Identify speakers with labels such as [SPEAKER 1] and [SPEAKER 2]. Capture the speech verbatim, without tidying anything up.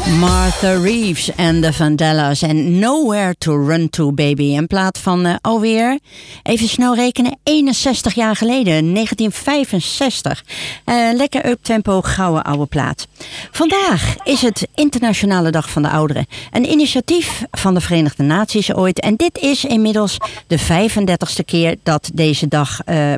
[SPEAKER 1] Martha Reeves en de Vandellas en Nowhere to Run to Baby. In plaats van uh, alweer, even snel rekenen, eenenzestig jaar geleden, negentien vijfenzestig. Uh, lekker uptempo, gouden oude plaat. Vandaag is het Internationale Dag van de Ouderen. Een initiatief van de Verenigde Naties ooit. En dit is inmiddels de vijfendertigste keer dat deze dag uh,